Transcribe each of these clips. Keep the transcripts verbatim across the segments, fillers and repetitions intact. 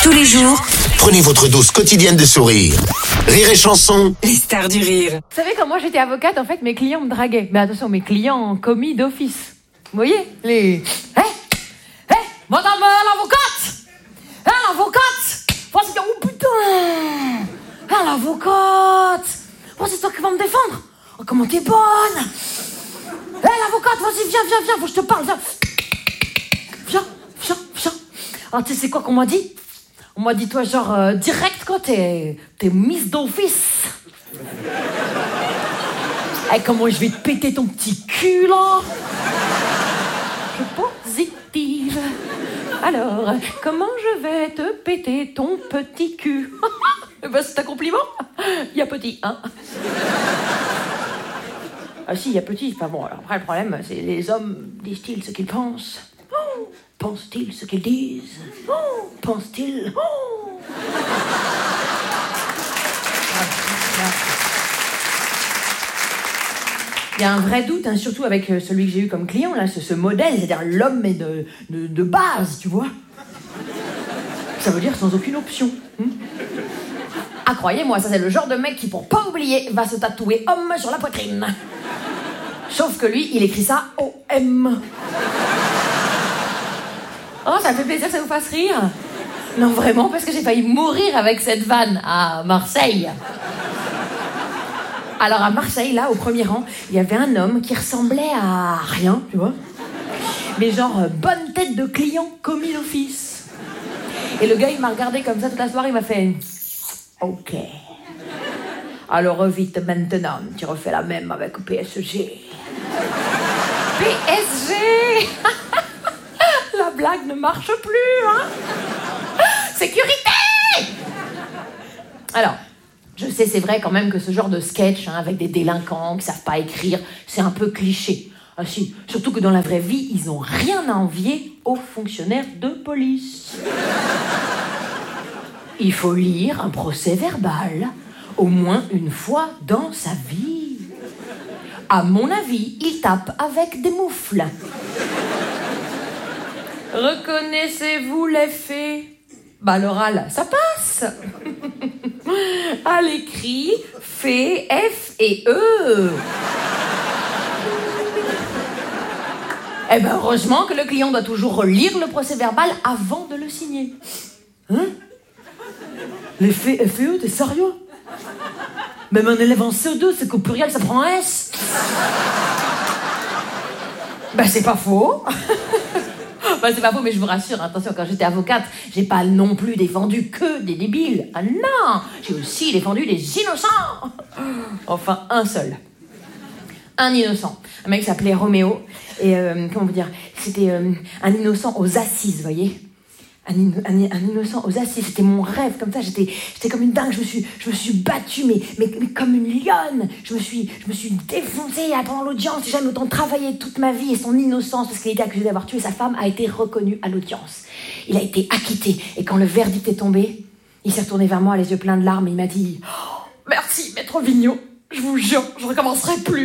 Tous les jours, prenez votre dose quotidienne de sourire. Rire et chanson. les stars du rire. Vous savez, quand moi j'étais avocate, en fait, mes clients me draguaient. Mais attention, mes clients commis d'office. Vous voyez les... Hé Hé Madame euh, l'avocate Hé, l'avocate Oh putain Hé, l'avocate Oh, c'est toi qui vas me défendre. Oh, comment t'es bonne. Hé, l'avocate, vas-y, viens, viens, viens, faut que je te parle, viens. Viens, viens, viens. Alors, tu sais c'est quoi qu'on m'a dit? On m'a dit, toi, genre, euh, direct, quoi, t'es, t'es Miss d'office. Eh, comment je vais te péter ton petit cul, là? Je suis positive. Alors, comment je vais te péter ton petit cul? Eh ben, c'est un compliment. Il y a petit, hein? Ah si, il y a petit. Enfin bon, alors après, le problème, c'est les hommes disent-ils ce qu'ils pensent? Oh, pensent-ils ce qu'ils disent? Oh, pensent-ils? Oh. Il y a un vrai doute, hein, surtout avec celui que j'ai eu comme client, là, ce, ce modèle, c'est-à-dire l'homme est de, de, de base, tu vois. Ça veut dire sans aucune option. Hein. Ah, croyez-moi, ça c'est le genre de mec qui, pour pas oublier, va se tatouer homme sur la poitrine. Sauf que lui, il écrit ça O M. Oh, ça me fait plaisir que ça vous fasse rire. Non, vraiment, parce que j'ai failli mourir avec cette vanne à Marseille. Alors, à Marseille, là, au premier rang, il y avait un homme qui ressemblait à rien, tu vois. Mais genre, euh, bonne tête de client commis d'office. Et le gars, il m'a regardé comme ça toute la soirée, il m'a fait... Ok. Alors, vite, maintenant, tu refais la même avec P S G. P S G. La blague ne marche plus, hein. Sécurité. Alors, je sais, c'est vrai quand même que ce genre de sketch, hein, avec des délinquants qui savent pas écrire, c'est un peu cliché. Ah si, surtout que dans la vraie vie, ils ont rien à envier aux fonctionnaires de police. Il faut lire un procès verbal au moins une fois dans sa vie. À mon avis, il tape avec des moufles. Reconnaissez-vous les faits? Bah, l'oral, ça passe. À l'écrit, fait F et E. Eh ben, heureusement que le client doit toujours relire le procès verbal avant de le signer. Hein? Les faits F et E, t'es sérieux? Même un élève en C E deux, c'est qu'au pluriel, ça prend un S. Ben, c'est pas faux. Ben, c'est pas faux, mais je vous rassure, attention, quand j'étais avocate, j'ai pas non plus défendu que des débiles. Ah non, j'ai aussi défendu des innocents. Enfin, un seul. Un innocent. Un mec s'appelait Roméo. Et, euh, comment vous dire, c'était euh, un innocent aux assises, vous voyez. Un, un, un innocent aux assises, c'était mon rêve, comme ça, j'étais, j'étais comme une dingue, je me suis, je me suis battue, mais, mais, mais comme une lionne, je me suis, je me suis défoncée pendant l'audience, j'ai jamais autant travaillé toute ma vie, et son innocence, parce qu'il était accusé d'avoir tué sa femme, a été reconnue à l'audience. Il a été acquitté, et quand le verdict est tombé, il s'est retourné vers moi, les yeux pleins de larmes, et il m'a dit oh, « Merci, maître Vigneault, je vous jure, je recommencerai plus !»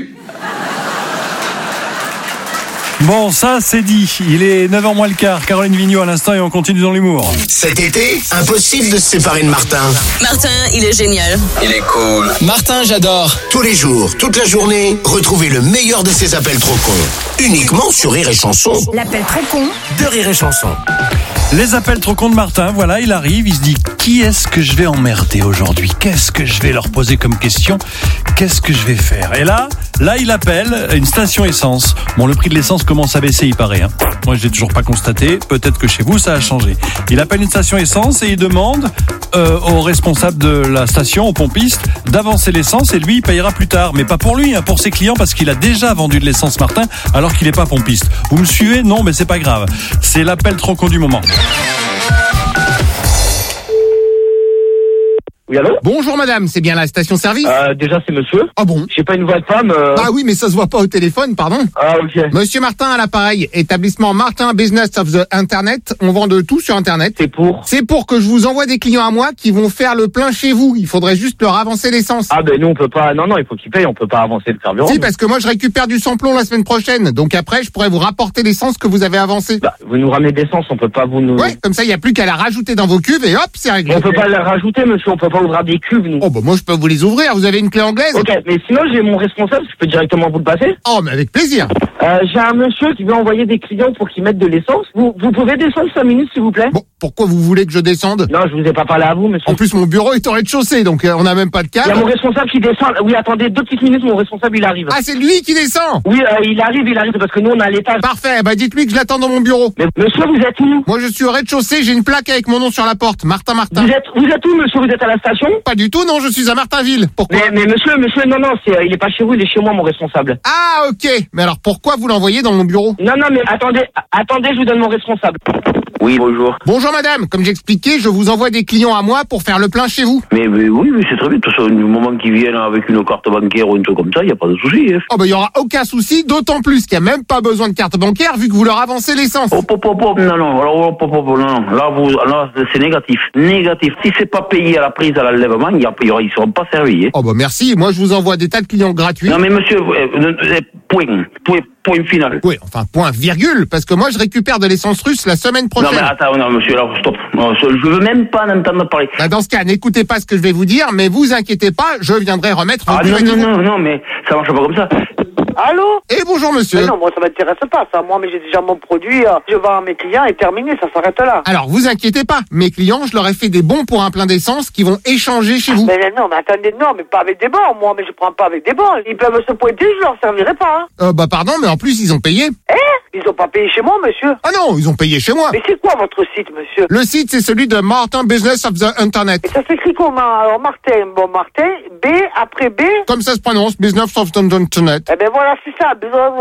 Bon, ça, c'est dit. Il est neuf heures moins le quart. Caroline Vigneault à l'instant et on continue dans l'humour. Cet été, impossible de se séparer de Martin. Martin, il est génial. Il est cool. Martin, j'adore. Tous les jours, toute la journée, retrouvez le meilleur de ses appels trop cons. Uniquement sur Rire et Chanson. L'appel trop con De Rire et Chanson. Les appels trop cons de Martin, voilà, il arrive, il se dit qui est-ce que je vais emmerder aujourd'hui? Qu'est-ce que je vais leur poser comme question? Qu'est-ce que je vais faire? Et là, là, il appelle une station essence. Bon, le prix de l'essence commence à baisser, il paraît. Hein. Moi, je l'ai toujours pas constaté. Peut-être que chez vous, ça a changé. Il appelle une station essence et il demande euh, au responsable de la station, au pompiste, d'avancer l'essence et lui, il payera plus tard. Mais pas pour lui, hein, pour ses clients, parce qu'il a déjà vendu de l'essence, Martin, alors qu'il n'est pas pompiste. Vous me suivez? Non, mais c'est pas grave. C'est l'appel trop con du moment. Oui. Oui, allô? Bonjour madame, c'est bien la station-service? Euh, déjà, c'est monsieur. Ah bon? J'ai pas une voix de femme. Euh... Ah oui, mais ça se voit pas au téléphone, pardon. Ah, ok. Monsieur Martin à l'appareil, établissement Martin Business of the Internet. On vend de tout sur Internet. C'est pour? C'est pour que je vous envoie des clients à moi qui vont faire le plein chez vous. Il faudrait juste leur avancer l'essence. Ah, ben nous, on peut pas. Non, non, il faut qu'ils payent. On peut pas avancer le carburant. Si, parce que moi, je récupère du samplon la semaine prochaine. Donc après, je pourrais vous rapporter l'essence que vous avez avancée. Bah, vous nous ramenez d'essence, on peut pas vous nous... Ouais, comme ça, il n'y a plus qu'à la rajouter dans vos cuves et hop, c'est réglé. On peut pas la rajouter, monsieur, on peut pas ouvrir des cuves, nous. Oh, bah moi, je peux vous les ouvrir. Vous avez une clé anglaise? Ok, mais sinon, j'ai mon responsable, je peux directement vous le passer. Oh, mais avec plaisir. Euh, j'ai un monsieur qui veut envoyer des clients pour qu'ils mettent de l'essence. Vous, vous pouvez descendre cinq minutes, s'il vous plaît? Bon, pourquoi vous voulez que je descende? Non, je vous ai pas parlé à vous, monsieur. En plus, mon bureau est au rez-de-chaussée, donc euh, on n'a même pas de Il y a câble. mon responsable qui descend. Oui, attendez, deux petites minutes, mon responsable, il arrive. Ah, c'est lui qui descend? Oui, euh, il arrive, il arrive, parce que nous, on a l'étage. Parfait, bah dites-lui que je l'attends dans mon bureau. Mais monsieur, vous êtes où? Moi, je suis au rez-de-chaussée, j'ai une plaque avec mon nom sur la porte. Martin Martin. Vous êtes, vous êtes où, monsieur? Vous êtes à la station? Pas du tout, non, je suis à Martinville. Pourquoi? Mais, mais monsieur, monsieur, non, non, c'est, euh, il est pas chez vous, il est chez moi, mon responsable. Ah, ok. Mais alors, pourquoi vous l'envoyez dans mon bureau? Non, non, mais attendez, attendez, je vous donne mon responsable. Oui, bonjour. Bonjour madame, comme j'expliquais, je vous envoie des clients à moi pour faire le plein chez vous. Mais, mais oui, mais c'est très bien. De toute façon, du moment qu'ils viennent avec une carte bancaire ou un truc comme ça, il n'y a pas de souci. Hein. Oh bah il y aura aucun souci, d'autant plus qu'il n'y a même pas besoin de carte bancaire vu que vous leur avancez l'essence. Hop, hop, hop, hop, non, non, alors, hop, hop, hop, non, non. Là, vous, là, c'est négatif. Négatif. Si c'est pas payé à la prise, à l'enlèvement, il y a, il y aura, ils seront pas servis. Hein. Oh bah merci, moi je vous envoie des tas de clients gratuits. Non mais monsieur, euh, euh, point, point, point final. Oui, enfin point virgule, parce que moi je récupère de l'essence russe la semaine prochaine. Non mais attends, non monsieur, là, stop. Non, je veux même pas en entendre parler. Bah dans ce cas, n'écoutez pas ce que je vais vous dire, mais vous inquiétez pas, je viendrai remettre vos Ah non, non, non, non, mais ça marche pas comme ça. Allô? Et bonjour monsieur. Mais non, moi ça m'intéresse pas ça. Moi, mais j'ai déjà mon produit, euh, je vends à mes clients et terminé, ça s'arrête là. Alors vous inquiétez pas, mes clients, je leur ai fait des bons pour un plein d'essence qui vont échanger chez vous. Mais, mais non, mais attendez, non, mais pas avec des bons, moi, mais je prends pas avec des bons. Ils peuvent se pointer, je leur servirai pas. Hein. Euh, bah pardon, mais en plus ils ont payé. Eh? Ils ont pas payé chez moi, monsieur. Ah non, ils ont payé chez moi. Mais c'est quoi votre site, monsieur? Le site c'est celui de Martin Business of the Internet. Et ça s'écrit comment? Alors Martin, bon Martin, B après B. Comme ça se prononce, Business of the Internet. Eh ben voilà, c'est ça.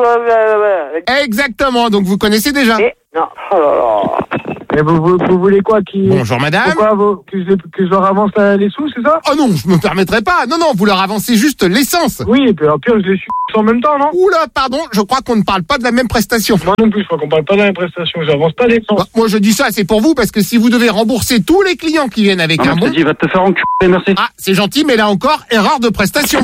Exactement, donc vous connaissez déjà. Et non, oh là là. Mais vous, vous, vous voulez quoi qui... Bonjour madame. Pourquoi vous, que, je, que je leur avance euh, les sous, c'est ça? Oh non, je me permettrai pas. Non, non, vous leur avancez juste l'essence. Oui, et puis au pire, je les suis en même temps, non? Oula, pardon, je crois qu'on ne parle pas de la même prestation. Moi non plus, je crois qu'on parle pas de la même prestation. J'avance pas l'essence. Bah, moi je dis ça, c'est pour vous, parce que si vous devez rembourser tous les clients qui viennent avec un bon... Il va te faire enculer, merci. Ah, c'est gentil, mais là encore, erreur de prestation.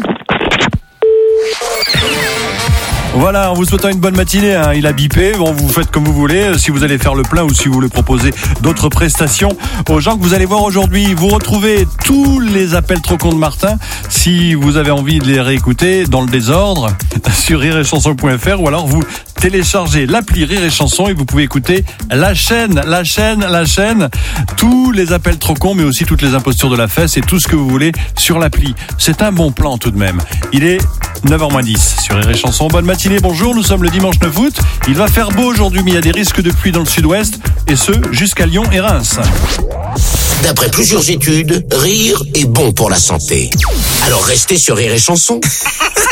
Voilà, en vous souhaitant une bonne matinée, hein. Il a bipé, bon, vous faites comme vous voulez, si vous allez faire le plein ou si vous voulez proposer d'autres prestations aux gens que vous allez voir aujourd'hui. Vous retrouvez tous les appels trop cons de Martin, si vous avez envie de les réécouter dans le désordre, sur rire et chanson point f r, ou alors vous téléchargez l'appli Rire et Chanson et vous pouvez écouter la chaîne, la chaîne, la chaîne, tous les appels trop cons, mais aussi toutes les impostures de la fesse et tout ce que vous voulez sur l'appli. C'est un bon plan tout de même. Il est neuf heures moins dix sur Rire et Chanson. Bonne matinée, bonjour, nous sommes le dimanche neuf août. Il va faire beau aujourd'hui, mais il y a des risques de pluie dans le sud-ouest, et ce, jusqu'à Lyon et Reims. D'après plusieurs études, rire est bon pour la santé. Alors restez sur Rire et Chanson.